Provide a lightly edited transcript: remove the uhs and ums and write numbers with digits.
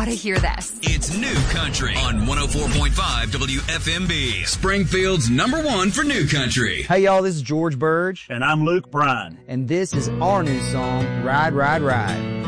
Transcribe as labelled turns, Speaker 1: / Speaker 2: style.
Speaker 1: gotta hear this.
Speaker 2: It's New Country on 104.5 WFMB. Springfield's #1 for New Country.
Speaker 3: Hey y'all, this is George Burge.
Speaker 4: And I'm Luke Bryan.
Speaker 3: And this is our new song, Ride, Ride, Ride.